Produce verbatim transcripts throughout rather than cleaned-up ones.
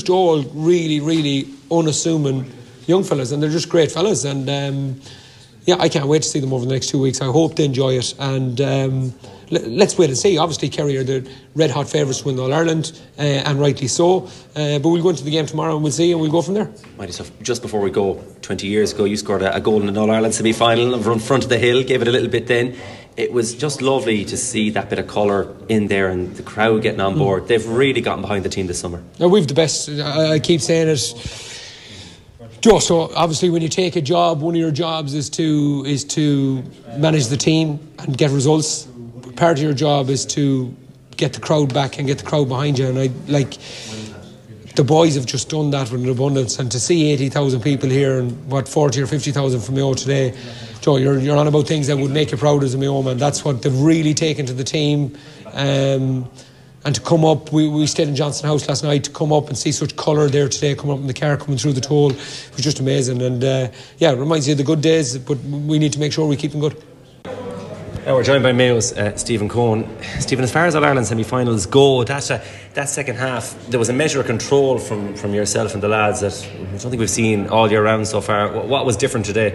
just all really, really unassuming young fellas, and they're just great fellas. And um, yeah, I can't wait to see them over the next two weeks. I hope they enjoy it, and um, l- let's wait and see. Obviously, Kerry are the red hot favourites to win All Ireland, uh, and rightly so. Uh, but we'll go into the game tomorrow and we'll see, and we'll go from there. Mighty stuff. Just before we go, twenty years ago, you scored a, a goal in an All Ireland semi final in front of the hill, gave it a little bit then. It was just lovely to see that bit of colour in there and the crowd getting on board. Mm. They've really gotten behind the team this summer. Now, we've the best. I, I keep saying it. Just so obviously, when you take a job, one of your jobs is to is to manage the team and get results. But part of your job is to get the crowd back and get the crowd behind you. And I like the boys have just done that with an abundance. And to see eighty thousand people here and what forty or fifty thousand from Mayo today, Joe, you're you're on about things that would make you proud as a Mayo man. That's what they've really taken to the team. Um, And to come up, we, we stayed in Johnson House last night, to come up and see such colour there today, coming up in the car, coming through the toll, it was just amazing. And uh, yeah, it reminds you of the good days, but we need to make sure we keep them good. Now we're joined by Mayo's uh, Stephen Coen. Stephen, as far as All Ireland semi-finals go, that, uh, that second half, there was a measure of control from, from yourself and the lads that I don't think we've seen all year round so far. What, what was different today?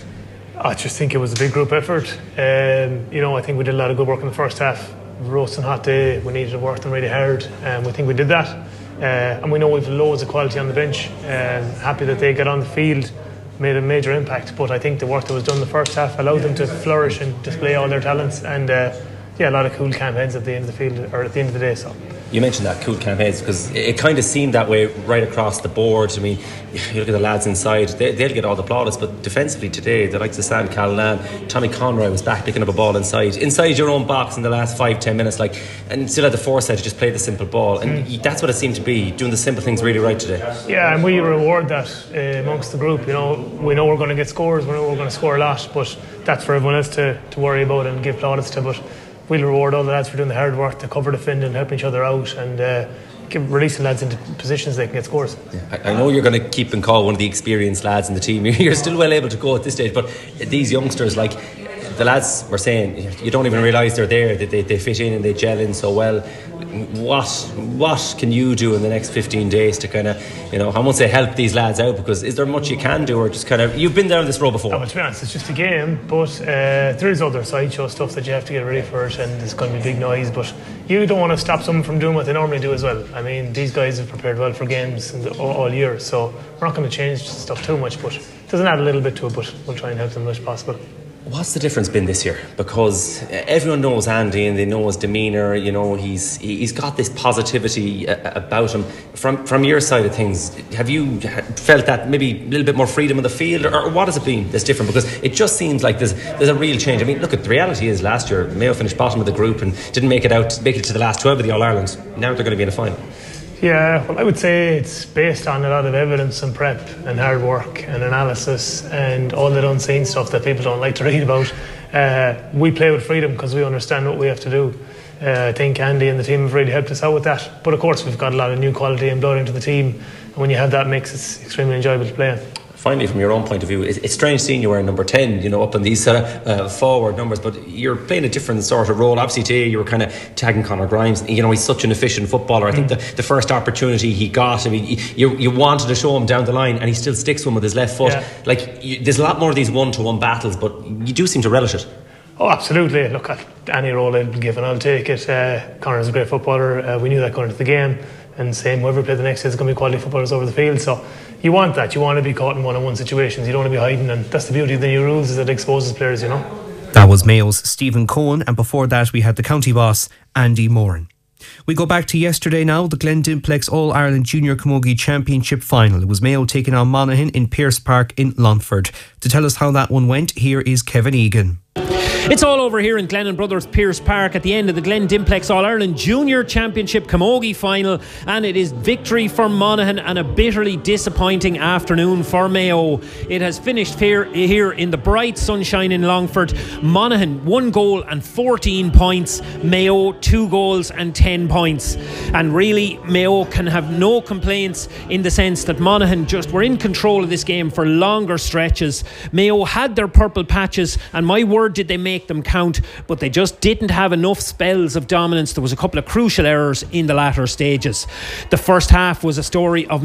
I just think it was a big group effort. Um, you know, I think we did a lot of good work in the first half. Roasting hot day, we needed to work them really hard, and um, we think we did that. Uh, and we know we've loads of quality on the bench. Um, happy that they got on the field, made a major impact. But I think the work that was done in the first half allowed them to flourish and display all their talents. And uh, yeah, a lot of cool calm heads at the end of the field, or at the end of the day. So. You mentioned that, cool calm heads, because it, it kind of seemed that way right across the board. I mean, you look at the lads inside, they, they'll get all the plaudits, but defensively today, the likes of Sam Callan, Tommy Conroy was back picking up a ball inside, inside your own box in the last five, ten minutes, like, and still had the foresight to just play the simple ball. And mm. that's what it seemed to be, doing the simple things really right today. Yeah, and we reward that uh, amongst the group. You know, we know we're going to get scores, we know we're going to score a lot, but that's for everyone else to, to worry about and give plaudits to. But we'll reward all the lads for doing the hard work, to cover defending, helping each other out, and uh, give, releasing lads into positions they can get scores. Yeah, I, I know you're going to keep and call one of the experienced lads in the team. You're still well able to go at this stage, but these youngsters, like the lads were saying, you don't even realise they're there, that they, they fit in and they gel in so well. What what can you do in the next fifteen days to kind of, you know, I won't say help these lads out, because is there much you can do, or just kind of, you've been down this road before? Oh, well, to be honest, it's just a game, but uh, there is other sideshow stuff that you have to get ready for it, and there's going to be big noise, but you don't want to stop someone from doing what they normally do as well. I mean, these guys have prepared well for games all, all year, so we're not going to change stuff too much, but it doesn't add a little bit to it, but we'll try and help them as much as possible. What's the difference been this year? Because everyone knows Andy and they know his demeanour. You know, he's he's got this positivity about him. From from your side of things, have you felt that maybe a little bit more freedom on the field, or what has it been that's different? Because it just seems like there's there's a real change. I mean, look, at the reality is last year Mayo finished bottom of the group and didn't make it out, make it to the last twelve of the All Ireland. Now they're going to be in a final. Yeah, well, I would say it's based on a lot of evidence and prep and hard work and analysis and all that unseen stuff that people don't like to read about. Uh, we play with freedom because we understand what we have to do. Uh, I think Andy and the team have really helped us out with that. But of course, we've got a lot of new quality and blood into the team, and when you have that mix, it's extremely enjoyable to play in. Finally, from your own point of view, it's strange seeing you wearing number ten, you know, up on these uh, uh, forward numbers, but you're playing a different sort of role. Obviously today you were kind of tagging Conor Grimes. You know, he's such an efficient footballer. I think the, the first opportunity he got, I mean, you, you wanted to show him down the line, and he still sticks to him with his left foot. Yeah. Like, you, there's a lot more of these one-to-one battles, but you do seem to relish it. Oh, absolutely. Look, at any role I'll be given, I'll take it. Uh, Conor's a great footballer. Uh, we knew that going into the game. And same, whoever played the next day is going to be quality footballers over the field. So you want that. You want to be caught in one-on-one situations. You don't want to be hiding. And that's the beauty of the new rules, is that it exposes players, you know. That was Mayo's Stephen Coen. And before that, we had the county boss, Andy Moran. We go back to yesterday now, the Glen Dimplex All-Ireland Junior Camogie Championship Final. It was Mayo taking on Monaghan in Pearse Park in Longford. To tell us how that one went, here is Kevin Egan. It's all over here in Glennon Brothers Pearse Park at the end of the Glen Dimplex All-Ireland Junior Championship Camogie Final, and it is victory for Monaghan and a bitterly disappointing afternoon for Mayo. It has finished here, here in the bright sunshine in Longford. Monaghan one goal and fourteen points, Mayo two goals and ten points, and really Mayo can have no complaints in the sense that Monaghan just were in control of this game for longer stretches. Mayo had their purple patches, and my word did they make them count, but they just didn't have enough spells of dominance. There was a couple of crucial errors in the latter stages. The first half was a story of